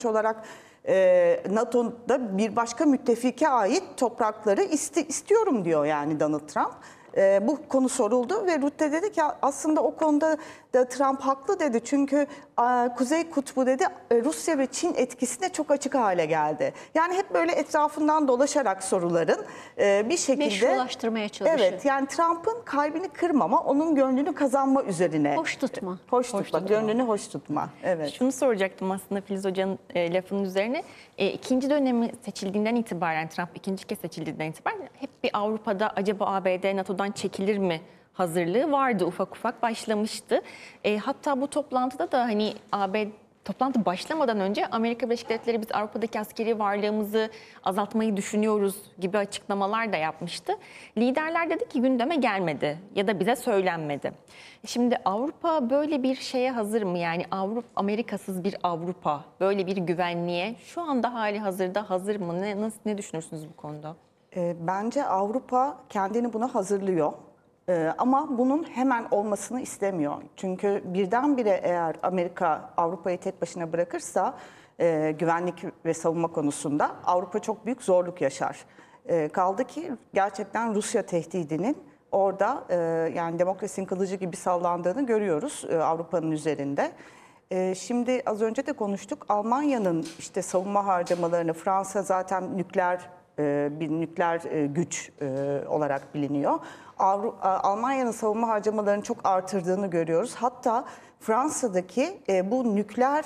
olarak NATO'da bir başka müttefike ait toprakları istiyorum diyor yani Donald Trump. Bu konu soruldu ve Rutte dedi ki aslında o konuda da Trump haklı dedi. Çünkü Kuzey Kutbu dedi Rusya ve Çin etkisine çok açık hale geldi. Yani hep böyle etrafından dolaşarak soruların bir şekilde meşrulaştırmaya çalışıyor. Evet, yani Trump'ın kalbini kırmama, onun gönlünü kazanma üzerine. Hoş tutma. Hoş tutma, gönlünü hoş tutma. Evet. Şunu soracaktım aslında Filiz Hoca'nın lafının üzerine. İkinci dönemi seçildiğinden itibaren, Trump ikinci kez seçildiğinden itibaren hep bir Avrupa'da acaba ABD NATO'dan çekilir mi hazırlığı vardı, ufak ufak başlamıştı. Hatta bu toplantıda da hani toplantı başlamadan önce Amerika Birleşik Devletleri biz Avrupa'daki askeri varlığımızı azaltmayı düşünüyoruz gibi açıklamalar da yapmıştı. Liderler dedi ki gündeme gelmedi ya da bize söylenmedi. Şimdi Avrupa böyle bir şeye hazır mı? Yani Amerikasız bir Avrupa, böyle bir güvenliğe şu anda hali hazırda hazır mı? Ne düşünürsünüz bu konuda? Bence Avrupa kendini buna hazırlıyor. Ama bunun hemen olmasını istemiyor. Çünkü birdenbire eğer Amerika Avrupa'yı tek başına bırakırsa güvenlik ve savunma konusunda Avrupa çok büyük zorluk yaşar. Kaldı ki gerçekten Rusya tehdidinin orada yani demokrasinin kılıcı gibi sallandığını görüyoruz Avrupa'nın üzerinde. Şimdi az önce de konuştuk. Almanya'nın işte savunma harcamalarını, Fransa zaten bir nükleer güç olarak biliniyor. Almanya'nın savunma harcamalarını çok artırdığını görüyoruz. Hatta Fransa'daki bu nükleer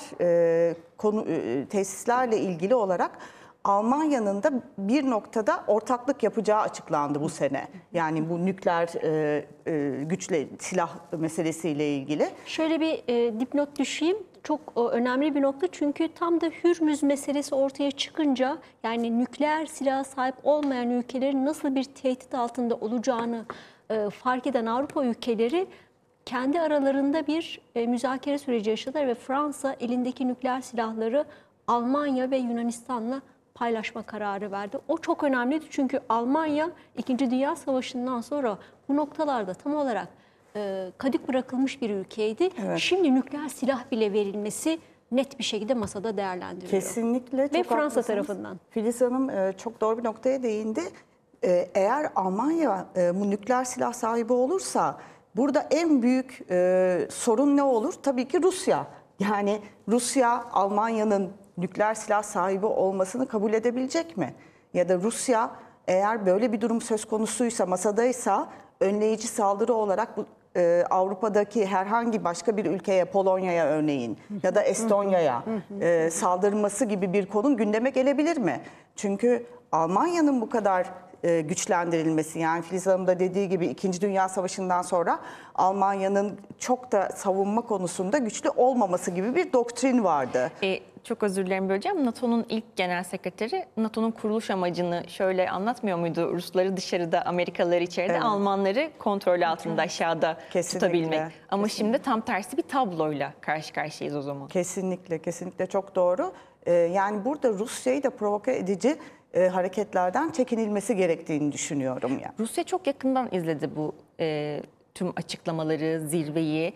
tesislerle ilgili olarak Almanya'nın da bir noktada ortaklık yapacağı açıklandı bu sene. Yani bu nükleer güçle silah meselesiyle ilgili. Şöyle bir dipnot düşeyim. Çok önemli bir nokta çünkü tam da Hürmüz meselesi ortaya çıkınca yani nükleer silaha sahip olmayan ülkelerin nasıl bir tehdit altında olacağını fark eden Avrupa ülkeleri kendi aralarında bir müzakere süreci yaşadılar ve Fransa elindeki nükleer silahları Almanya ve Yunanistan'la paylaşma kararı verdi. O çok önemliydi çünkü Almanya 2. Dünya Savaşı'ndan sonra bu noktalarda tam olarak kadük bırakılmış bir ülkeydi. Evet. Şimdi nükleer silah bile verilmesi net bir şekilde masada değerlendiriliyor. Kesinlikle. Ve Fransa tarafından. Filiz Hanım çok doğru bir noktaya değindi. Eğer Almanya bu nükleer silah sahibi olursa burada en büyük sorun ne olur? Tabii ki Rusya. Yani Rusya Almanya'nın nükleer silah sahibi olmasını kabul edebilecek mi? Ya da Rusya eğer böyle bir durum söz konusuysa, masadaysa önleyici saldırı olarak bu Avrupa'daki herhangi başka bir ülkeye, Polonya'ya örneğin ya da Estonya'ya saldırması gibi bir konu gündeme gelebilir mi? Çünkü Almanya'nın bu kadar güçlendirilmesi, yani Filiz Hanım da dediği gibi 2. Dünya Savaşı'ndan sonra Almanya'nın çok da savunma konusunda güçlü olmaması gibi bir doktrin vardı. Çok özür dilerim böleceğim. NATO'nun ilk genel sekreteri NATO'nun kuruluş amacını şöyle anlatmıyor muydu? Rusları dışarıda, Amerikalıları içeride, evet. Almanları kontrol altında aşağıda tutabilmek. Ama şimdi tam tersi bir tabloyla karşı karşıyayız o zaman. Kesinlikle, kesinlikle çok doğru. Yani burada Rusya'yı da provoke edici hareketlerden çekinilmesi gerektiğini düşünüyorum. Yani. Rusya çok yakından izledi bu tüm açıklamaları, zirveyi.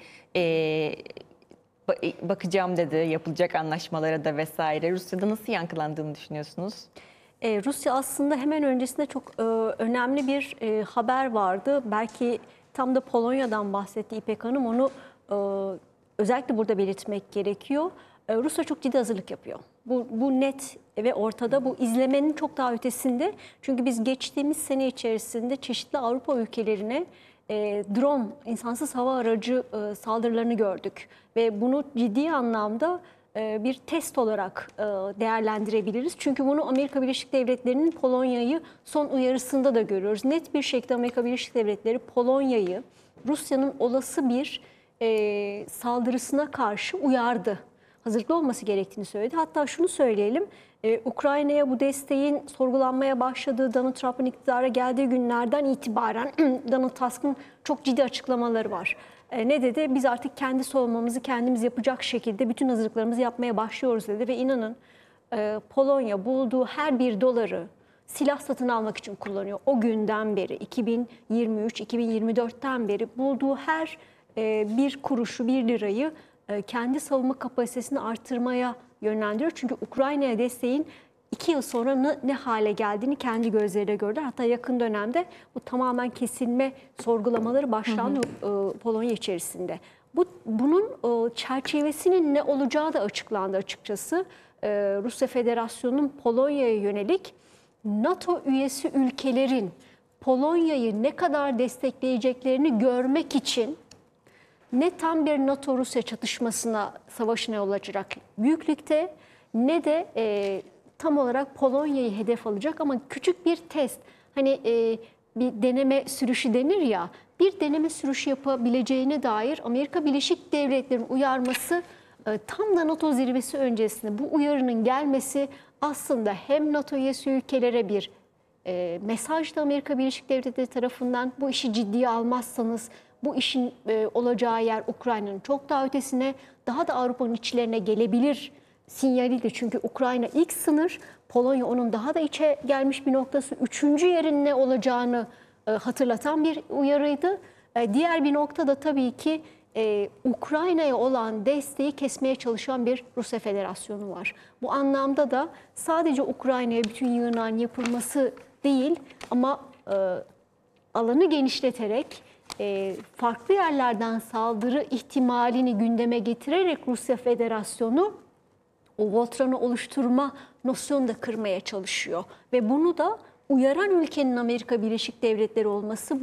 Bakacağım dedi, yapılacak anlaşmalara da vesaire. Rusya'da nasıl yankılandığını düşünüyorsunuz? Rusya aslında hemen öncesinde çok önemli bir haber vardı. Belki tam da Polonya'dan bahsetti İpek Hanım. Onu özellikle burada belirtmek gerekiyor. Rusya çok ciddi hazırlık yapıyor. Bu net ve ortada, bu izlemenin çok daha ötesinde. Çünkü biz geçtiğimiz sene içerisinde çeşitli Avrupa ülkelerine drone, insansız hava aracı saldırılarını gördük. Ve bunu ciddi anlamda bir test olarak değerlendirebiliriz. Çünkü bunu Amerika Birleşik Devletleri'nin Polonya'yı son uyarısında da görüyoruz. Net bir şekilde Amerika Birleşik Devletleri Polonya'yı Rusya'nın olası bir saldırısına karşı uyardı. Hazırlıklı olması gerektiğini söyledi. Hatta şunu söyleyelim, Ukrayna'ya bu desteğin sorgulanmaya başladığı, Donald Trump'ın iktidara geldiği günlerden itibaren Donald Tusk'ın çok ciddi açıklamaları var. Ne dedi? Biz artık kendi savunmamızı kendimiz yapacak şekilde bütün hazırlıklarımızı yapmaya başlıyoruz dedi. Ve inanın Polonya bulduğu her bir doları silah satın almak için kullanıyor. O günden beri 2023-2024'ten beri bulduğu her bir kuruşu, bir lirayı kendi savunma kapasitesini artırmaya yönlendiriyor. Çünkü Ukrayna'ya desteğin 2 yıl sonra ne hale geldiğini kendi gözleriyle gördüler. Hatta yakın dönemde bu tamamen kesilme sorgulamaları başlandı Polonya içerisinde. Bunun çerçevesinin ne olacağı da açıklandı açıkçası. Rusya Federasyonu'nun Polonya'ya yönelik NATO üyesi ülkelerin Polonya'yı ne kadar destekleyeceklerini görmek için ne tam bir NATO-Rusya çatışmasına, savaşına yol açacak büyüklükte ne de tam olarak Polonya'yı hedef alacak ama küçük bir test. Hani bir deneme sürüşü denir ya, bir deneme sürüşü yapabileceğine dair Amerika Birleşik Devletleri'nin uyarması, tam da NATO zirvesi öncesinde bu uyarının gelmesi aslında hem NATO üyesi ülkelere bir mesaj da Amerika Birleşik Devletleri tarafından, bu işi ciddiye almazsanız bu işin olacağı yer Ukrayna'nın çok daha ötesine, daha da Avrupa'nın içlerine gelebilir sinyaliydi. Çünkü Ukrayna ilk sınır, Polonya onun daha da içe gelmiş bir noktası. 3. yerin ne olacağını hatırlatan bir uyarıydı. Diğer bir nokta da tabii ki Ukrayna'ya olan desteği kesmeye çalışan bir Rusya Federasyonu var. Bu anlamda da sadece Ukrayna'ya bütün yığınağın yapılması değil ama alanı genişleterek farklı yerlerden saldırı ihtimalini gündeme getirerek Rusya Federasyonu o Voltran'ı oluşturma nosyonu da kırmaya çalışıyor. Ve bunu da uyaran ülkenin Amerika Birleşik Devletleri olması,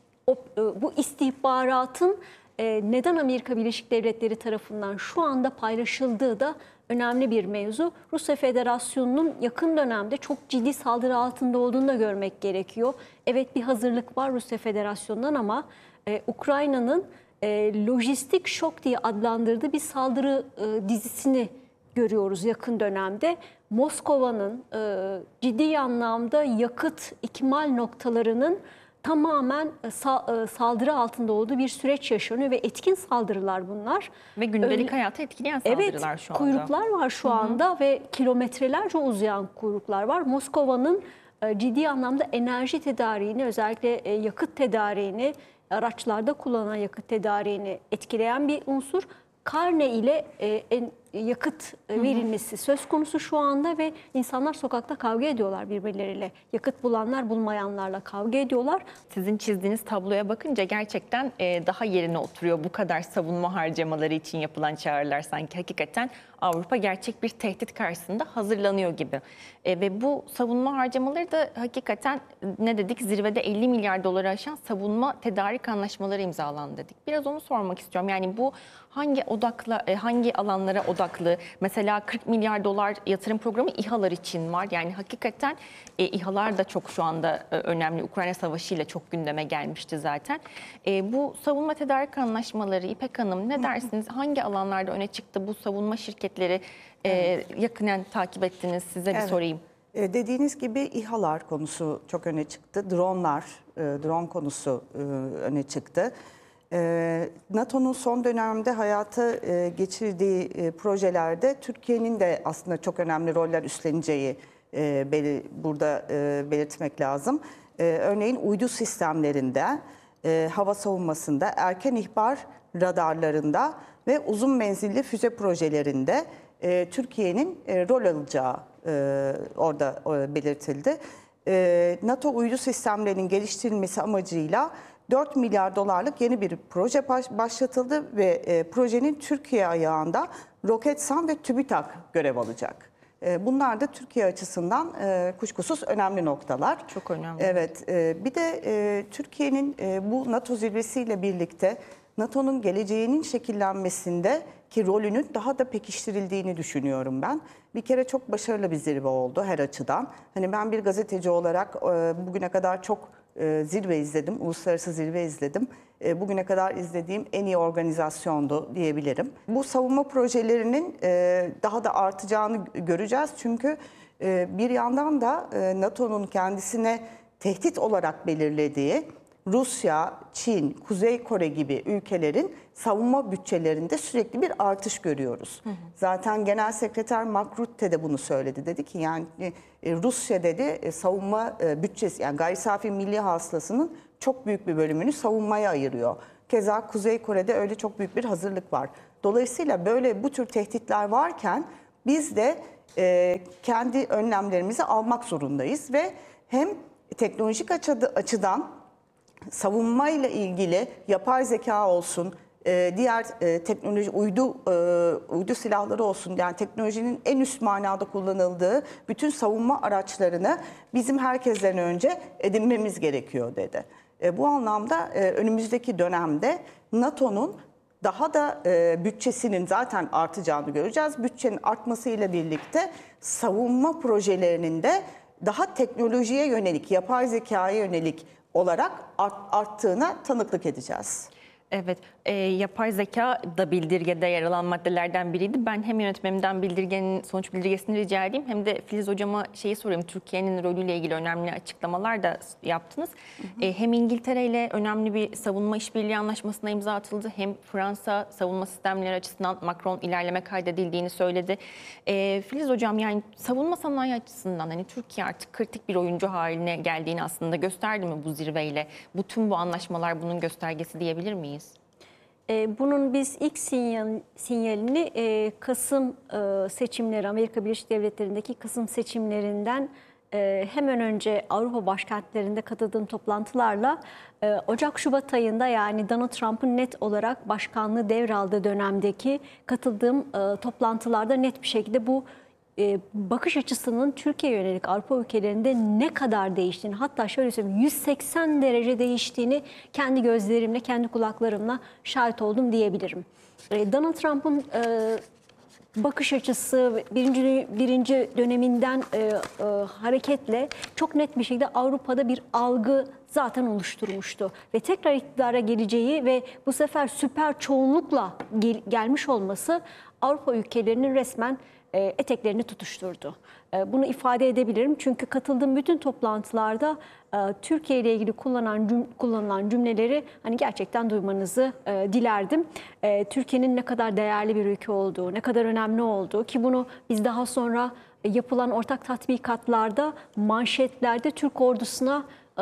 bu istihbaratın neden Amerika Birleşik Devletleri tarafından şu anda paylaşıldığı da önemli bir mevzu. Rusya Federasyonu'nun yakın dönemde çok ciddi saldırı altında olduğunu da görmek gerekiyor. Evet, bir hazırlık var Rusya Federasyonu'ndan ama Ukrayna'nın lojistik şok diye adlandırdığı bir saldırı dizisini görüyoruz yakın dönemde. Moskova'nın ciddi anlamda yakıt ikmal noktalarının tamamen saldırı altında olduğu bir süreç yaşanıyor ve etkin saldırılar bunlar. Ve gündelik hayatı etkileyen saldırılar şu anda. Kuyruklar var şu anda ve kilometrelerce uzayan kuyruklar var. Moskova'nın ciddi anlamda enerji tedariğini, özellikle yakıt tedariğini, araçlarda kullanılan yakıt tedariğini etkileyen bir unsur. Karne ile yakıt verilmesi söz konusu şu anda ve insanlar sokakta kavga ediyorlar birbirleriyle. Yakıt bulanlar bulmayanlarla kavga ediyorlar. Sizin çizdiğiniz tabloya bakınca gerçekten daha yerine oturuyor. Bu kadar savunma harcamaları için yapılan çağrılar, sanki hakikaten Avrupa gerçek bir tehdit karşısında hazırlanıyor gibi. Ve bu savunma harcamaları da hakikaten ne dedik? Zirvede 50 milyar doları aşan savunma tedarik anlaşmaları imzalandı dedik. Biraz onu sormak istiyorum. Yani bu hangi alanlara odaklı? Mesela 40 milyar dolar yatırım programı İHA'lar için var. Yani hakikaten İHA'lar da çok şu anda önemli. Ukrayna Savaşı ile çok gündeme gelmişti zaten. Bu savunma tedarik anlaşmaları, İpek Hanım, ne dersiniz? Hangi alanlarda öne çıktı bu savunma şirketleri? Yakından takip ettiniz, size bir sorayım. Dediğiniz gibi İHA'lar konusu çok öne çıktı. Drone konusu öne çıktı. NATO'nun son dönemde hayata geçirdiği projelerde Türkiye'nin de aslında çok önemli roller üstleneceği burada belirtmek lazım. Örneğin uydu sistemlerinde, hava savunmasında, erken ihbar radarlarında ve uzun menzilli füze projelerinde Türkiye'nin rol alacağı orada belirtildi. NATO uydu sistemlerinin geliştirilmesi amacıyla 4 milyar dolarlık yeni bir proje başlatıldı ve projenin Türkiye ayağında Roketsan ve TÜBİTAK görev alacak. Bunlar da Türkiye açısından kuşkusuz önemli noktalar. Çok önemli. Evet, bir de Türkiye'nin bu NATO zirvesiyle birlikte NATO'nun geleceğinin şekillenmesinde ki rolünün daha da pekiştirildiğini düşünüyorum ben. Bir kere çok başarılı bir zirve oldu her açıdan. Hani ben bir gazeteci olarak bugüne kadar çok zirve izledim, uluslararası zirve izledim. Bugüne kadar izlediğim en iyi organizasyondu diyebilirim. Bu savunma projelerinin daha da artacağını göreceğiz. Çünkü bir yandan da NATO'nun kendisine tehdit olarak belirlediği Rusya, Çin, Kuzey Kore gibi ülkelerin savunma bütçelerinde sürekli bir artış görüyoruz. Zaten Genel Sekreter Mark Rutte de bunu söyledi. Dedi ki yani Rusya dedi savunma bütçesi, yani gayri safi milli hasılasının çok büyük bir bölümünü savunmaya ayırıyor. Keza Kuzey Kore'de öyle çok büyük bir hazırlık var. Dolayısıyla böyle bu tür tehditler varken biz de kendi önlemlerimizi almak zorundayız ve hem teknolojik açıdan savunmayla ilgili yapay zeka olsun, diğer teknoloji uydu silahları olsun, yani teknolojinin en üst manada kullanıldığı bütün savunma araçlarını bizim herkesten önce edinmemiz gerekiyor dedi. Bu anlamda önümüzdeki dönemde NATO'nun daha da bütçesinin zaten artacağını göreceğiz. Bütçenin artmasıyla birlikte savunma projelerinin de daha teknolojiye yönelik, yapay zekaya yönelik olarak arttığına tanıklık edeceğiz. Evet, yapay zeka da bildirgede yer alan maddelerden biriydi. Ben hem yönetmenimden bildirgenin sonuç bildirgesini rica edeyim hem de Filiz Hocama şeyi sorayım. Türkiye'nin rolüyle ilgili önemli açıklamalar da yaptınız. Hem İngiltere ile önemli bir savunma işbirliği anlaşmasına imza atıldı. Hem Fransa savunma sistemleri açısından Macron ilerleme kaydedildiğini söyledi. Filiz Hocam, yani savunma sanayi açısından hani Türkiye artık kritik bir oyuncu haline geldiğini aslında gösterdi mi bu zirveyle? Bütün bu anlaşmalar bunun göstergesi diyebilir miyiz? Bunun biz ilk sinyalini Kasım seçimleri, Amerika Birleşik Devletleri'ndeki Kasım seçimlerinden hemen önce Avrupa başkentlerinde katıldığım toplantılarla Ocak-Şubat ayında, yani Donald Trump'ın net olarak başkanlığı devraldığı dönemdeki katıldığım toplantılarda net bir şekilde bu bakış açısının Türkiye'ye yönelik Avrupa ülkelerinde ne kadar değiştiğini, hatta şöyle söyleyeyim 180 derece değiştiğini kendi gözlerimle, kendi kulaklarımla şahit oldum diyebilirim. Donald Trump'ın bakış açısı birinci döneminden hareketle çok net bir şekilde Avrupa'da bir algı zaten oluşturmuştu. Ve tekrar iktidara geleceği ve bu sefer süper çoğunlukla gelmiş olması Avrupa ülkelerinin resmen eteklerini tutuşturdu. Bunu ifade edebilirim çünkü katıldığım bütün toplantılarda Türkiye ile ilgili kullanılan cümleleri hani gerçekten duymanızı dilerdim. Türkiye'nin ne kadar değerli bir ülke olduğu, ne kadar önemli olduğu, ki bunu biz daha sonra yapılan ortak tatbikatlarda, manşetlerde Türk ordusuna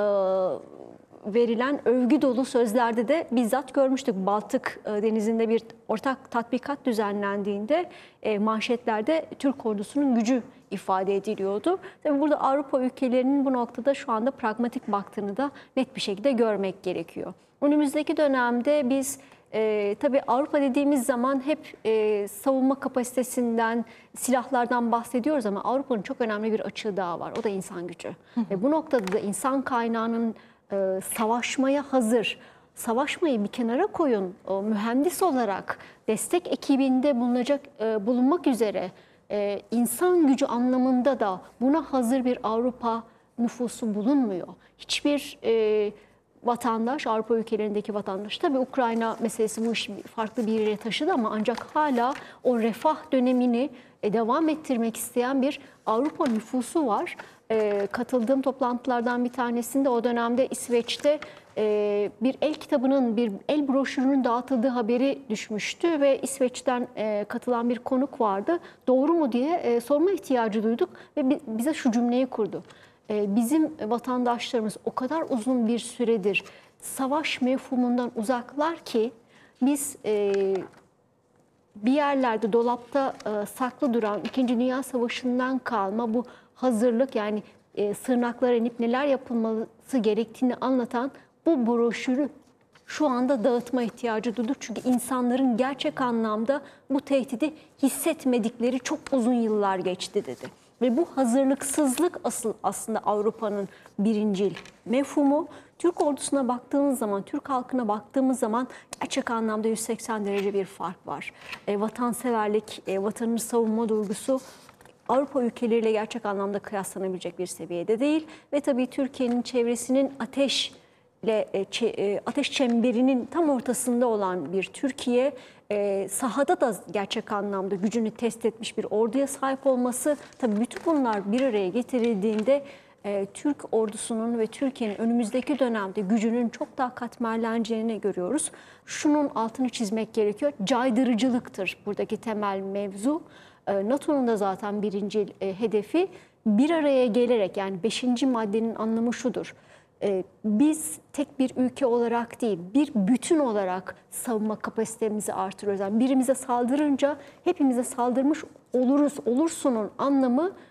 verilen övgü dolu sözlerde de bizzat görmüştük. Baltık Denizi'nde bir ortak tatbikat düzenlendiğinde manşetlerde Türk ordusunun gücü ifade ediliyordu. Tabii burada Avrupa ülkelerinin bu noktada şu anda pragmatik baktığını da net bir şekilde görmek gerekiyor. Önümüzdeki dönemde biz tabii Avrupa dediğimiz zaman hep savunma kapasitesinden, silahlardan bahsediyoruz ama Avrupa'nın çok önemli bir açığı daha var. O da insan gücü. Ve bu noktada da insan kaynağının savaşmaya hazır, savaşmayı bir kenara koyun, mühendis olarak destek ekibinde bulunmak üzere insan gücü anlamında da buna hazır bir Avrupa nüfusu bulunmuyor. Hiçbir vatandaş, Avrupa ülkelerindeki vatandaş, tabii Ukrayna meselesi bu işi farklı bir yere taşıdı ama ancak hala o refah dönemini devam ettirmek isteyen bir Avrupa nüfusu var. Katıldığım toplantılardan bir tanesinde o dönemde İsveç'te bir el kitabının, bir el broşürünün dağıtıldığı haberi düşmüştü ve İsveç'ten katılan bir konuk vardı. Doğru mu diye sorma ihtiyacı duyduk ve bize şu cümleyi kurdu. Bizim vatandaşlarımız o kadar uzun bir süredir savaş mefhumundan uzaklar ki biz bir yerlerde dolapta saklı duran 2. Dünya Savaşı'ndan kalma bu hazırlık, yani sığınaklara inip neler yapılması gerektiğini anlatan bu broşürü şu anda dağıtma ihtiyacı duyduk. Çünkü insanların gerçek anlamda bu tehdidi hissetmedikleri çok uzun yıllar geçti dedi. Ve bu hazırlıksızlık aslında Avrupa'nın birincil mefhumu. Türk ordusuna baktığımız zaman, Türk halkına baktığımız zaman gerçek anlamda 180 derece bir fark var. Vatanseverlik, vatanını savunma duygusu Avrupa ülkeleriyle gerçek anlamda kıyaslanabilecek bir seviyede değil. Ve tabii Türkiye'nin çevresinin ateş çemberinin tam ortasında olan bir Türkiye, sahada da gerçek anlamda gücünü test etmiş bir orduya sahip olması, tabii bütün bunlar bir araya getirildiğinde Türk ordusunun ve Türkiye'nin önümüzdeki dönemde gücünün çok daha katmerleneceğini görüyoruz. Şunun altını çizmek gerekiyor, caydırıcılıktır buradaki temel mevzu. NATO'nun da zaten birinci hedefi bir araya gelerek, yani 5. maddenin anlamı şudur. Biz tek bir ülke olarak değil, bir bütün olarak savunma kapasitemizi artırıyoruz. Yani birimize saldırınca hepimize saldırmış olursunun anlamı